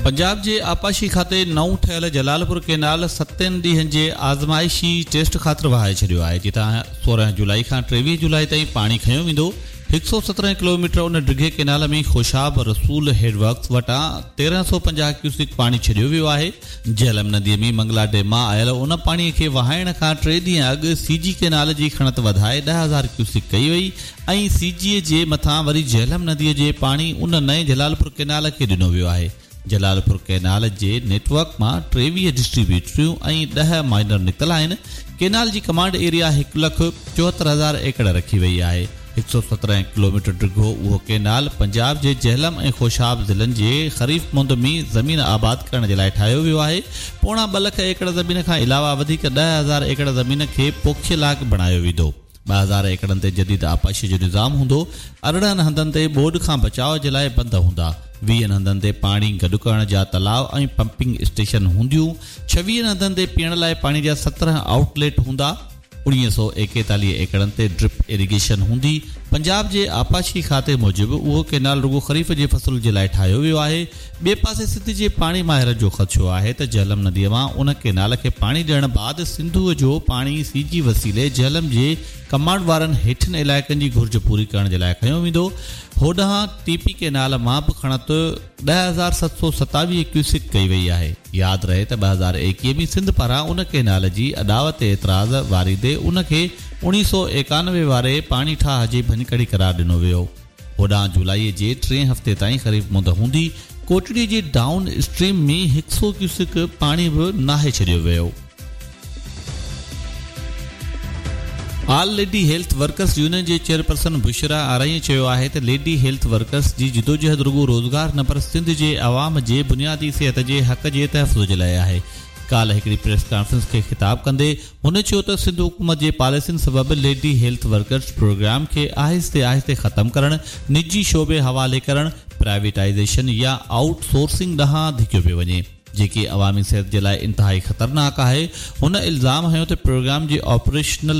पंजाब जे आपाशी खाते नओं ठहियल जलालपुर केनाल 7 ॾींहनि जे आज़माइशी टेस्ट ख़ातिर वहाए छॾियो आहे, जितां 16 जुलाई खां 23 जुलाई ताईं पाणी खंयो वेंदो। 117 किलोमीटर उन डिघे केनाल में खोशाब रसूल हेडवर्क्स वटां 1350 क्यूसिक पाणी छॾियो वियो आहे। झेलम नदीअ में मंगला डैम मां आयल उन पाणीअ खे वहाइण खां 3 ॾींहं अॻु सीजी केनाल जी खणत वधाए 10,000 क्यूसिक कई वई ऐं सीजीअ जे मथां वरी झेलम नदीअ जे पाणी उन नए जलालपुर केनाल खे ॾिनो वियो आहे। जलालपुर केनाल जे नेटवर्क मां 23 डिस्ट्रीब्यूटरियूं ऐं 10 माइनर निकतल आहिनि। केनाल जी कमांड एरिया 1,74,000 एकड़ रखी वई आहे। 117 किलोमीटर डिघो उहो केनाल पंजाब जे झेलम ऐं खोशाब ज़िलनि जे ख़रीफ़ मुंद में ज़मीन आबाद करण जे लाइ ठाहियो वियो आहे। 2.5 लख एकड़ ज़मीन खां अलावा वधीक 10,000 एकड़ ज़मीन खे पोखे लाइक़ बणायो वेंदो। 2,000 एकड़नि ते जदीद आपाशी जो निज़ाम हूंदो। 18 हंधनि ते ॿोॾि खां बचाव जे लाइ बंद हूंदा। 20 हंधनि ते पाणी गॾु करण जा तलाव ऐं पंपिंग स्टेशन हूंदियूं। 26 हंधनि ते पीअण लाइ पाणी जा 17 आउटलेट हूंदा। 1941 एकड़नि ते ड्रिप इरिगेशन हूंदी। पंजाब जे आपाशी खाते मूजिबि उहो केनाल रुगो ख़रीफ़ जे फसल जे लाइ ठाहियो वियो आहे। ॿिए पासे सिंध जे पाणी माहिर जो ख़दशो आहे त झेलम नदीअ मां उन केनाल खे पाणी ॾियण बाद सिंधूअ जो पाणी सीजी वसीले झेलम जे कमांड वारनि हेठिन इलाइक़नि जी घुर्ज पूरी करण जे लाइ खंयो वेंदो। होॾां टीपी केनाल मां बि खणत 10,727 क्यूसिक कई वई आहे। यादि रहे त 2021 में सिंध पारां उन केनाल जी अदावत एतिराज़ वारीदे उन खे 1991 वारे पाणी ठाह जे भञकड़ी करार ॾिनो वियो। होॾां जुलाई जे 3 हफ़्ते ताईं ख़रीफ़ मुंद हूंदी। कोटड़ी जे डाउन स्ट्रीम में 100 क्यूसिक पाणी बि नाहे छॾियो वियो। All lady health workers union जे चेयरपर्सन बुशरा आरई चयो आहे त लेडी हेल्थ वर्कर्स जी जिदोजहद रुगो रोज़गार न पर सिंध जे अवाम जे बुनियादी सिहत जे हक़ जे तहफ़्फ़ुज़ जे लाइ आहे। काल्ह हिकिड़ी प्रेस कॉन्फ्रेंस खे ख़िताब कंदे हुन चयो त सिंध हुकूमत जे पॉलिसियुनि सबबि लेडी हेल्थ वर्कर्स प्रोग्राम खे आहिस्ते आहिस्ते ख़तमु करणु, निजी शोबे हवाले करणु, प्राइवेटाइज़ेशन या आउटसोर्सिंग ॾांहुं धिकियो पियो वञे, जेकी अवामी सिहत जे लाइ इंतहाई ख़तरनाक आहे। हुन इल्ज़ाम हयो त प्रोग्राम जे ऑपरेशनल